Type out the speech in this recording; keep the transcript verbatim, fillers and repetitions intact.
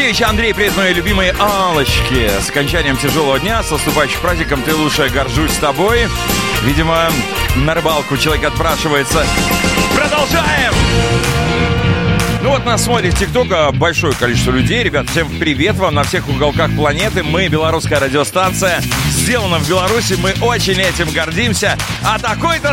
Дмитриевич, Андрей, привет, мои любимые Аллочки. С окончанием тяжелого дня, с наступающим праздником, ты лучшая, горжусь тобой. Видимо, на рыбалку человек отпрашивается. Продолжаем! Ну вот нас смотрит в ТикТок большое количество людей. Ребят, всем привет вам на всех уголках планеты. Мы белорусская радиостанция. Сделано в Беларуси. Мы очень этим гордимся. А такой-то